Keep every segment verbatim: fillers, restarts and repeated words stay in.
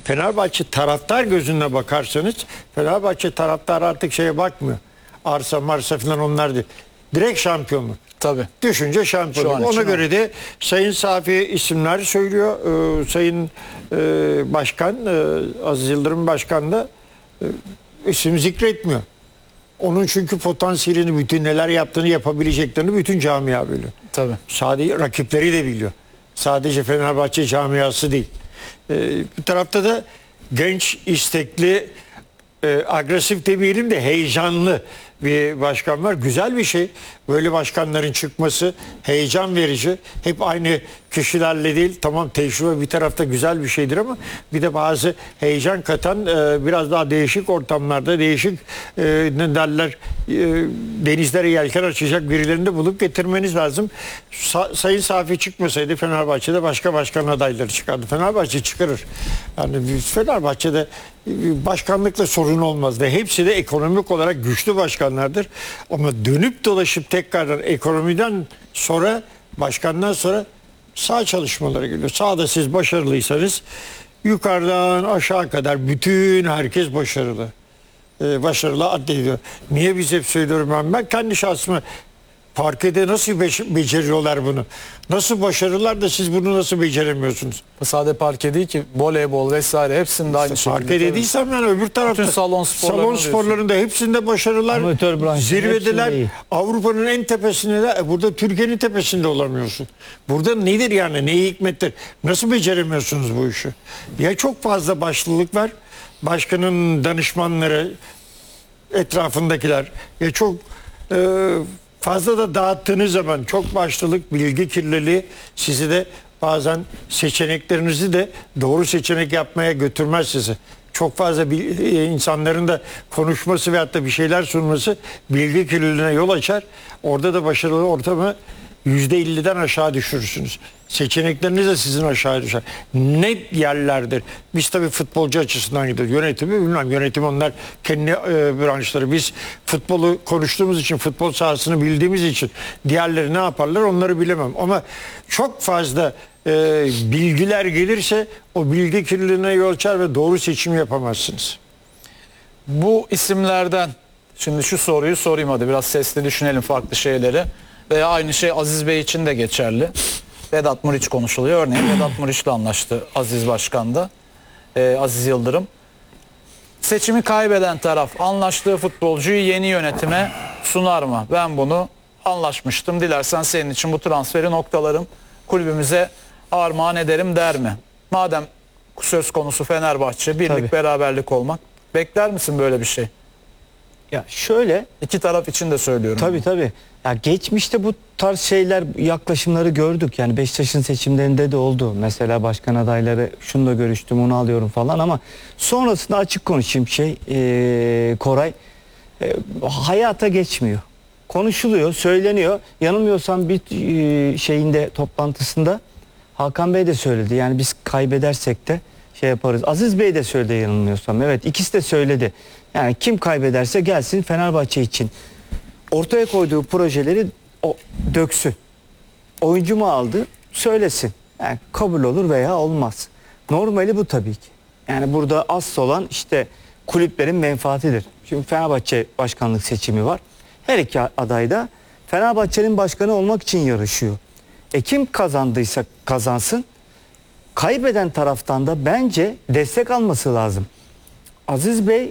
Fenerbahçe taraftar gözüne bakarsanız Fenerbahçe taraftarı artık şeye bakmıyor. Arsa marsa falan onlar değil. Direkt şampiyonluk. Tabii. Düşünce şampiyonluk. Şu an Ona için göre de Sayın Safi isimler söylüyor. Ee, Sayın e, Başkan e, Aziz Yıldırım Başkan da e, isim zikretmiyor. Onun çünkü potansiyelini, bütün neler yaptığını, yapabileceklerini bütün camia biliyor. Tabii. Sadece rakipleri de biliyor. Sadece Fenerbahçe camiası değil. Ee, bir tarafta da genç, istekli, e, agresif demeyelim de heyecanlı bir başkan var. Güzel bir şey. Böyle başkanların çıkması heyecan verici. Hep aynı kişilerle değil. Tamam, tecrübe bir tarafta güzel bir şeydir ama bir de bazı heyecan katan e, biraz daha değişik ortamlarda değişik e, ne derler e, denizlere yelken açacak birilerini de bulup getirmeniz lazım. Sa Sayın Safi çıkmasaydı Fenerbahçe'de başka başkan adayları çıkardı. Fenerbahçe çıkarır. Yani Fenerbahçe'de başkanlıkla sorun olmaz ve hepsi de ekonomik olarak güçlü başkanlardır. Ama dönüp dolaşıp tekrardan ekonomiden sonra, başkandan sonra sağ çalışmaları geliyor. Sağda siz başarılıysanız yukarıdan aşağı kadar bütün herkes başarılı. Ee, başarılı addediyor. Niye biz hep söylüyorum ben? Ben kendi şahsıma parkede nasıl be beceriyorlar bunu? Nasıl başarılar da siz bunu nasıl beceremiyorsunuz? Sade parke değil ki, voleybol vesaire hepsinde aynı şekilde. Parke dediysem yani öbür tarafta. Bütün salon sporlarını Salon sporlarında hepsinde başarılar. Amatör branşın Zirvedeler. hepsinde iyi. Avrupa'nın en tepesinde de, e, burada Türkiye'nin tepesinde olamıyorsun. Burada nedir yani? Ne hikmettir? Nasıl beceremiyorsunuz bu işi? Ya çok fazla başlılık var. Başkanın danışmanları, etrafındakiler. Ya çok e, fazla da dağıttığınız zaman çok başlılık, bilgi kirliliği sizi de bazen seçeneklerinizi de doğru seçenek yapmaya götürmez sizi. Çok fazla bir, insanların da konuşması veyahut da bir şeyler sunması bilgi kirliliğine yol açar. Orada da başarılı ortamı yüzde elliden aşağı düşürürsünüz. Seçenekleriniz de sizin aşağı düşer. Net yerlerdir. Biz tabii futbolcu açısından gidiyoruz. Yönetimi bilmem. Yönetim onlar kendi e, branşları. Biz futbolu konuştuğumuz için, futbol sahasını bildiğimiz için diğerleri ne yaparlar onları bilemem. Ama çok fazla e, bilgiler gelirse o bilgi kirliliğine yol açar ve doğru seçim yapamazsınız. Bu isimlerden şimdi şu soruyu sorayım, hadi biraz sesli düşünelim farklı şeyleri. Veya aynı şey Aziz Bey için de geçerli. Vedat Muriç konuşuluyor. Örneğin Vedat Muriç'le anlaştı Aziz Başkan da. Ee, Aziz Yıldırım. Seçimi kaybeden taraf anlaştığı futbolcuyu yeni yönetime sunar mı? Ben bunu anlaşmıştım. Dilersen senin için bu transferi noktalarım, kulübümüze armağan ederim der mi? Madem söz konusu Fenerbahçe, birlik Tabii. beraberlik olmak. Bekler misin böyle bir şey? Ya şöyle, İki taraf için de söylüyorum. tabii tabii. Ya geçmişte bu tarz şeyler, yaklaşımları gördük. Yani Beşiktaş'ın seçimlerinde de oldu. Mesela başkan adayları şununla görüştüm, onu alıyorum falan ama sonrasında açık konuşayım şey ee, Koray e, hayata geçmiyor. Konuşuluyor, söyleniyor. Yanılmıyorsam bir e, şeyinde toplantısında Hakan Bey de söyledi. Yani biz kaybedersek de şey yaparız. Aziz Bey de söyledi yanılmıyorsam. Evet, ikisi de söyledi. Yani kim kaybederse gelsin Fenerbahçe için ortaya koyduğu projeleri o döksün. Oyuncu mu aldı? Söylesin. Yani kabul olur veya olmaz. Normali bu tabii ki. Yani burada asıl olan işte kulüplerin menfaatidir. Şimdi Fenerbahçe başkanlık seçimi var. Her iki aday da Fenerbahçe'nin başkanı olmak için yarışıyor. E kim kazandıysa kazansın. Kaybeden taraftan da bence destek alması lazım. Aziz Bey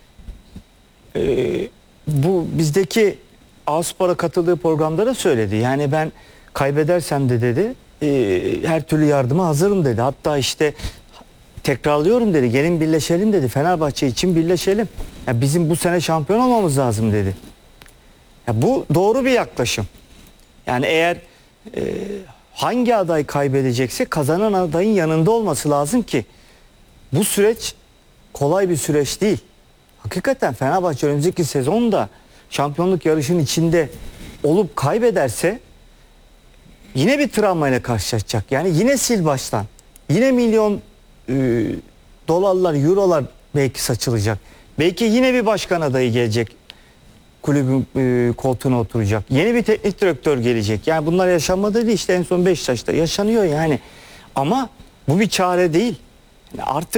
e, bu bizdeki Ağustos'a katıldığı programda da söyledi. Yani ben kaybedersem de dedi e, her türlü yardıma hazırım dedi. Hatta işte tekrarlıyorum dedi. Gelin birleşelim dedi. Fenerbahçe için birleşelim. Ya bizim bu sene şampiyon olmamız lazım dedi. Ya bu doğru bir yaklaşım. Yani eğer e, hangi aday kaybedecekse kazanan adayın yanında olması lazım ki bu süreç kolay bir süreç değil. Hakikaten Fenerbahçe önümüzdeki sezonda şampiyonluk yarışının içinde olup kaybederse yine bir travmayla karşılaşacak. Yani yine sil baştan. Yine milyon e, dolarlar, eurolar belki saçılacak. Belki yine bir başkan adayı gelecek. Kulübün e, koltuğuna oturacak. Yeni bir teknik direktör gelecek. Yani bunlar yaşanmadı değil. İşte en son Beşiktaş'ta yaşanıyor yani. Ama bu bir çare değil. Yani artık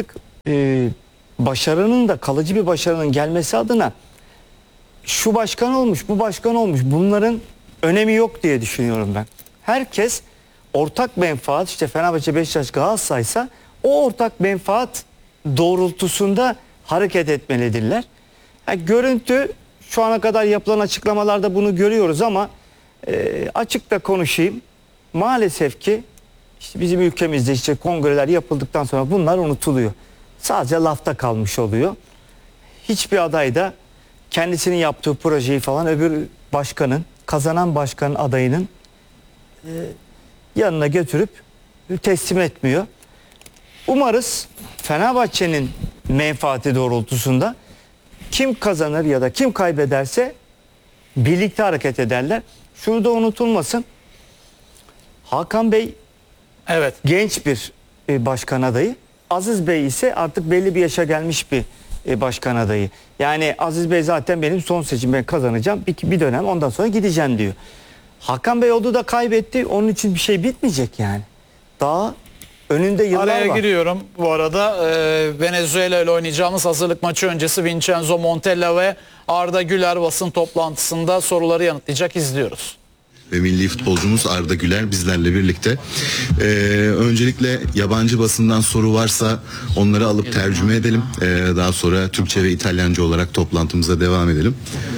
e, başarının da kalıcı bir başarının gelmesi adına şu başkan olmuş, bu başkan olmuş, bunların önemi yok diye düşünüyorum ben. Herkes ortak menfaat, işte Fenerbahçe, Beşiktaş, Galatasaray'sa o ortak menfaat doğrultusunda hareket etmelidirler. Yani görüntü, şu ana kadar yapılan açıklamalarda bunu görüyoruz ama e, açık da konuşayım. Maalesef ki işte bizim ülkemizde işte kongreler yapıldıktan sonra bunlar unutuluyor. Sadece lafta kalmış oluyor. Hiçbir aday da kendisinin yaptığı projeyi falan öbür başkanın, kazanan başkanın adayının e, yanına götürüp teslim etmiyor. Umarız Fenerbahçe'nin menfaati doğrultusunda kim kazanır ya da kim kaybederse birlikte hareket ederler. Şunu da unutulmasın. Hakan Bey Evet. genç bir e, başkan adayı. Aziz Bey ise artık belli bir yaşa gelmiş bir e, başkan adayı. Yani Aziz Bey zaten benim son seçim, ben kazanacağım bir, bir dönem, ondan sonra gideceğim diyor. Hakan Bey oldu da kaybetti. Onun için bir şey bitmeyecek yani. Daha önünde yıllar Araya var. giriyorum bu arada. Ee, Venezuela ile oynayacağımız hazırlık maçı öncesi Vincenzo Montella ve Arda Güler basın toplantısında soruları yanıtlayacak, izliyoruz. Ve milli futbolcumuz Arda Güler bizlerle birlikte. Ee, öncelikle yabancı basından soru varsa onları alıp tercüme edelim. Ee, daha sonra Türkçe ve İtalyanca olarak toplantımıza devam edelim.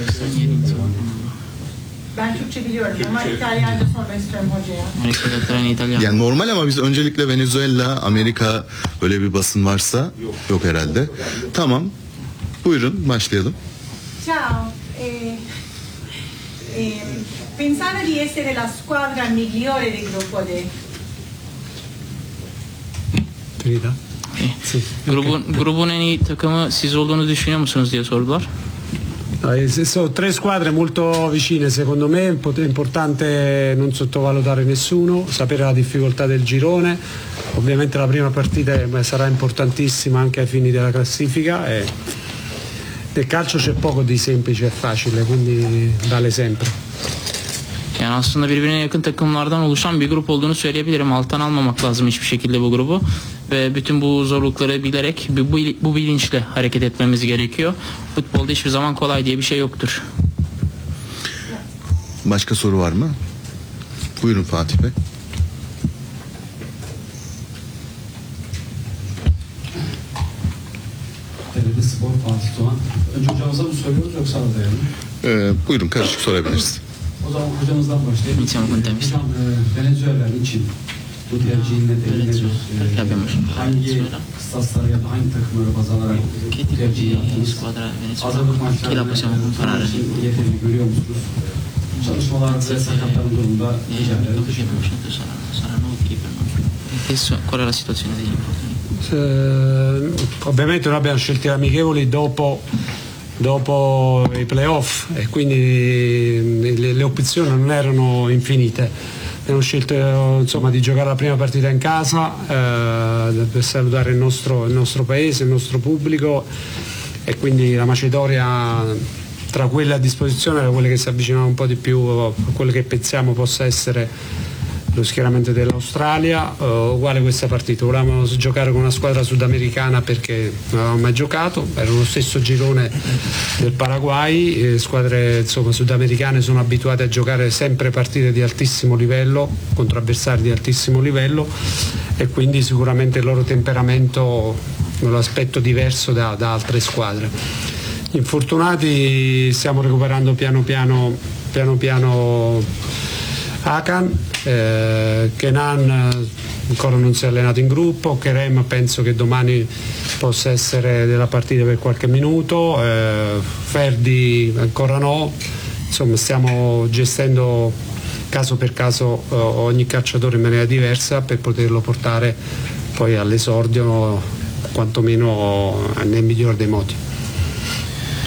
Ben Türkçe biliyorum ama İtalyanca sormak istiyorum hocaya. Yani normal ama biz öncelikle Venezuela, Amerika, böyle bir basın varsa yok herhalde. Tamam. Buyurun başlayalım. Ciao. Eh, eh, pensare di essere la squadra migliore del gruppo D. Frida? Eh, grubun, grubun en iyi takımı siz olduğunu düşünüyor musunuz diye sordular. Eh, Sono tre squadre molto vicine secondo me, è importante non sottovalutare nessuno, sapere la difficoltà del girone, ovviamente la prima partita sarà importantissima anche ai fini della classifica e nel calcio c'è poco di semplice e facile, quindi vale sempre. Yani aslında birbirine yakın takımlardan oluşan bir grup olduğunu söyleyebilirim. Alttan almamak lazım hiçbir şekilde bu grubu. Ve bütün bu zorlukları bilerek, bu, bu bilinçle hareket etmemiz gerekiyor. Futbolda hiçbir zaman kolay diye bir şey yoktur. Başka soru var mı? Buyurun Fatih Bey. T R T Spor Fatih Doğan. Önce hocamıza mı soruyoruz yoksa da yani? Ee, buyurun karışık sorabiliriz. O zaman hocamızdan başlayalım. Iniziamo con te, mister. Hocam e, Venezuela için bu tercihin nedeni nedir? Perché abbiamo scelto E, hangi Venezuela? kıstaslara ya da hangi takımları baz alarak Che tipo tercih di yaptınız? squadra Venezuela? Hazırlık Chi la maçlarında possiamo comparare? yeterli görüyor musunuz? Çalışmalarınızda sakatların durumunda Eh, I ilerler. giochi che abbiamo scelto saranno, saranno utili per noi. Adesso qual è la situazione degli infortuni? Eh, ovviamente noi abbiamo scelto le amichevoli dopo, dopo i playoff e quindi le, le opzioni non erano infinite. Abbiamo scelto insomma, di giocare la prima partita in casa eh, per salutare il nostro, il nostro paese, il nostro pubblico e quindi la Macedonia tra quelle a disposizione era quelle che si avvicinavano un po' di più a quello che pensiamo possa essere lo schieramento dell'Australia, uh, uguale questa partita, volevamo giocare con una squadra sudamericana perché non avevamo mai giocato, era lo stesso girone del Paraguay, eh, squadre insomma, sudamericane sono abituate a giocare sempre partite di altissimo livello contro avversari di altissimo livello e quindi sicuramente il loro temperamento lo aspetto diverso da, da altre squadre. Gli infortunati stiamo recuperando piano piano piano piano Hakan, eh, Kenan ancora non si è allenato in gruppo, Kerem penso che domani possa essere della partita per qualche minuto, eh, Ferdi ancora no, insomma stiamo gestendo caso per caso eh, ogni calciatore in maniera diversa per poterlo portare poi all'esordio quantomeno nel miglior dei modi.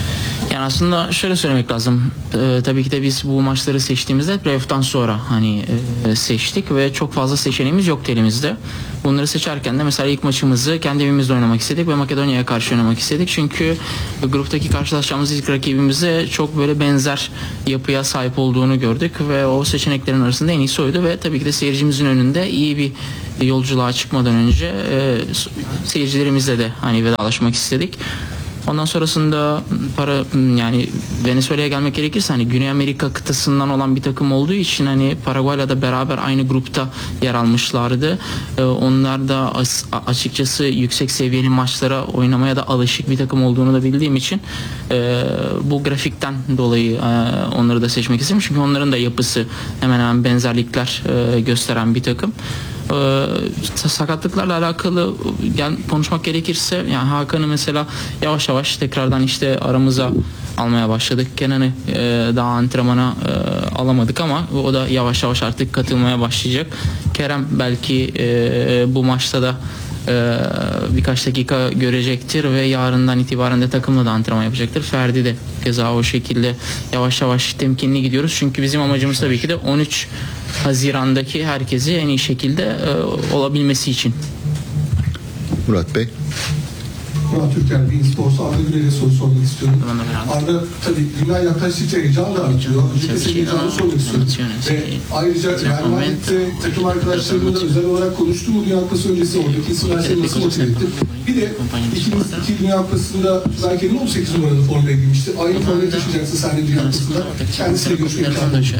Yani aslında şöyle söylemek lazım. Ee, tabii ki de biz bu maçları seçtiğimizde playoff'tan sonra hani e, seçtik ve çok fazla seçeneğimiz yoktu elimizde. Bunları seçerken de mesela ilk maçımızı kendi evimizde oynamak istedik ve Makedonya'ya karşı oynamak istedik. Çünkü gruptaki karşılaşacağımız ilk rakibimize çok böyle benzer yapıya sahip olduğunu gördük ve o seçeneklerin arasında en iyisi oydu ve tabii ki de seyircimizin önünde iyi bir yolculuğa çıkmadan önce e, seyircilerimizle de hani vedalaşmak istedik. Ondan sonrasında para yani Venezuela'ya gelmek gerekirse hani Güney Amerika kıtasından olan bir takım olduğu için hani Paraguay'la da beraber aynı grupta yer almışlardı. Ee, onlar da as- açıkçası yüksek seviyeli maçlara oynamaya da alışık bir takım olduğunu da bildiğim için e, bu grafikten dolayı e, onları da seçmek istedim. Çünkü onların da yapısı hemen hemen benzerlikler e, gösteren bir takım. Ee, sakatlıklarla alakalı gel, konuşmak gerekirse yani Hakan'ı mesela yavaş yavaş tekrardan işte aramıza almaya başladık. Kenan'ı e, daha antrenmana e, alamadık ama o da yavaş yavaş artık katılmaya başlayacak. Kerem belki e, bu maçta da e, birkaç dakika görecektir ve yarından itibaren de takımla da antrenman yapacaktır. Ferdi de keza o şekilde yavaş yavaş temkinli gidiyoruz. Çünkü bizim amacımız tabii ki de on üç Haziran'daki herkesi en iyi şekilde e, olabilmesi için. Murat Bey. Murat Türker, Bein Sports, Arda Güler'e soru sormak istiyorum. Arda, tabii dünya yaklaştıkça heyecan da artıyor. Öncelikle senin heyecanını sormak istiyorum. Ve ayrıca Real Madrid'de takım arkadaşlarımla da özel olarak konuştum. Bu Dünya Kupası öncesi oradaki isimler seni nasıl motive etti? Bir de iki bin iki Dünya Kupası'nda belki on sekiz numaralı formayı giymişti. Aynı formayı taşıyacaksın sen de Dünya Kupası'nda. Kendisiyle görüşme imkanı var.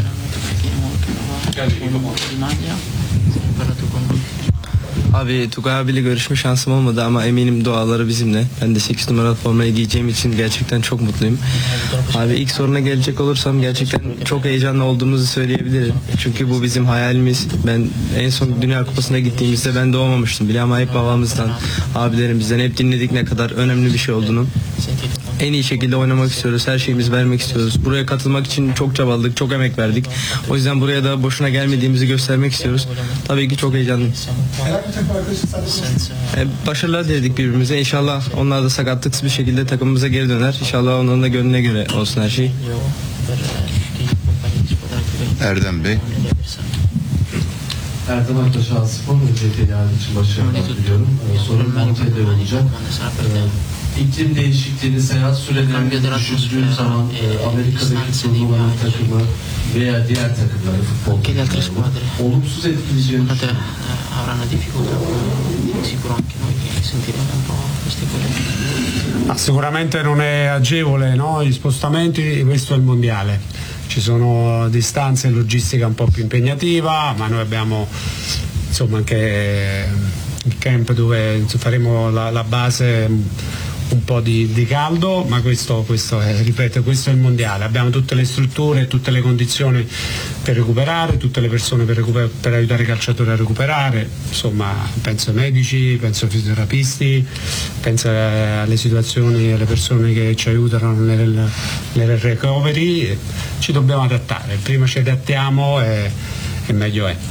Abi Tugay abiyle görüşme şansım olmadı ama eminim duaları bizimle. Ben de sekiz numaralı formayı giyeceğim için gerçekten çok mutluyum. Abi ilk soruna gelecek olursam gerçekten çok heyecanlı olduğumuzu söyleyebilirim. Çünkü bu bizim hayalimiz. Ben en son Dünya Kupası'na gittiğimizde ben doğmamıştım bile ama hep babamızdan, abilerimizden hep dinledik ne kadar önemli bir şey olduğunu. En iyi şekilde oynamak istiyoruz. Her şeyimizi vermek istiyoruz. Buraya katılmak için çok çabaladık, çok emek verdik. O yüzden buraya da boşuna gelmediğimizi göstermek istiyoruz. Tabii ki çok heyecanlıyım. E, başarılar diledik birbirimize. İnşallah onlar da sakatlıksız bir şekilde takımımıza geri döner. İnşallah onların da gönlüne göre olsun her şey. Erdem Bey. Erdem Aktaş, Spor ve C T yarın için başarılar diliyorum. Ee, sorun Monte'de olacak. Ee, İklim değişikliğini, seyahat sürelerini düşündüğüm zaman e, Amerika'daki turnuvanın takımı veya diğer takımları futbol takımları olumsuz etkileyeceğini düşünüyorum. Ma sicuramente non è agevole, no? Gli spostamenti, questo è il mondiale. Ci sono distanze e logistica un po' più impegnativa, ma noi abbiamo insomma anche il camp dove faremo la, la base un po' di, di caldo, ma questo, questo è, ripeto, questo è il mondiale. Abbiamo tutte le strutture, tutte le condizioni per recuperare, tutte le persone per, recuper- per aiutare i calciatori a recuperare, insomma penso ai medici, penso ai fisioterapisti, penso alle situazioni, alle persone che ci aiutano nel, nel recovery. Ci dobbiamo adattare, prima ci adattiamo e, e meglio è.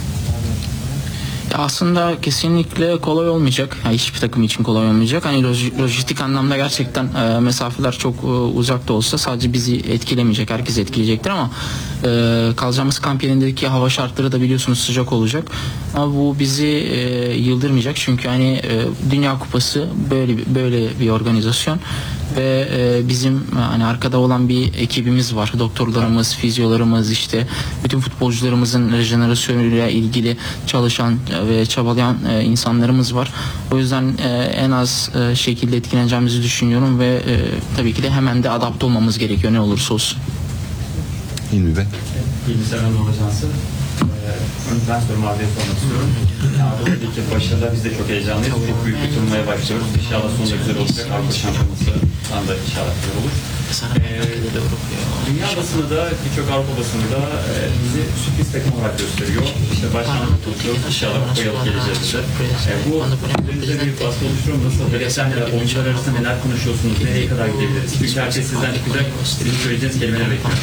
Aslında kesinlikle kolay olmayacak. Yani hiçbir takım için kolay olmayacak. Hani loj- lojistik anlamda gerçekten e, mesafeler çok e, uzak da olsa sadece bizi etkilemeyecek. Herkes etkileyecektir ama e, kalacağımız kamp yerindeki hava şartları da biliyorsunuz sıcak olacak. Ama bu bizi e, yıldırmayacak. Çünkü hani e, Dünya Kupası böyle böyle bir organizasyon ve e, bizim hani arkada olan bir ekibimiz var. Doktorlarımız, fizyolarımız, işte bütün futbolcularımızın rejenerasyonuyla ilgili çalışan ve çabalayan e, insanlarımız var. O yüzden e, en az e, şekilde etkileneceğimizi düşünüyorum ve e, tabii ki de hemen de adapte olmamız gerekiyor ne olursa olsun. Hilmi Bey. Hilmi Seven Ajansı. Ben sorumu abiye sormak istiyorum. Avrupa'daki başarılar biz de çok heyecanlıyız. Çok büyük bir turnuvaya başlıyoruz. İnşallah sonunda güzel olacak. Avrupa Şampiyonası da inşallah güzel olur. Ee, dünya basını da birçok Avrupa basını da e, bizi sürpriz takım olarak gösteriyor. İşte başkanlık tutuyoruz. İnşallah kupayı alıp geleceğiz bize. E, bu üzerinde bir baskı oluşturuyor mu? Nasıl? Hedeflerle oyuncular arasında neler konuşuyorsunuz? Nereye kadar gidebiliriz? Çünkü herkes sizden çıkacak. Sizin söyleyeceğiniz kelimeler bekliyor.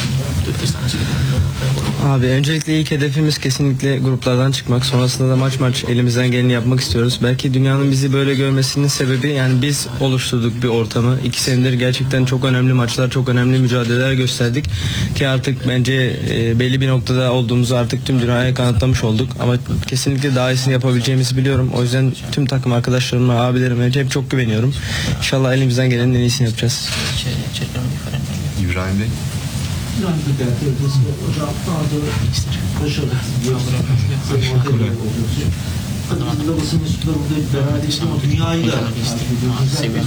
Abi öncelikle ilk hedefimiz kesinlikle gruplardan çıkmak. Sonrasında da maç maç elimizden geleni yapmak istiyoruz. Belki dünyanın bizi böyle görmesinin sebebi yani biz oluşturduk bir ortamı. İki senedir gerçekten çok önemli maçlar maçlar çok önemli mücadeleler gösterdik ki artık bence e, belli bir noktada olduğumuzu artık tüm dünyaya kanıtlamış olduk ama kesinlikle daha iyisini yapabileceğimizi biliyorum. O yüzden tüm takım arkadaşlarıma, abilerime hep çok güveniyorum. İnşallah elimizden gelenin en iyisini yapacağız. İbrahim Bey. Bizim de basın mensupları burada beraber ama dünyayı da takip ediyoruz.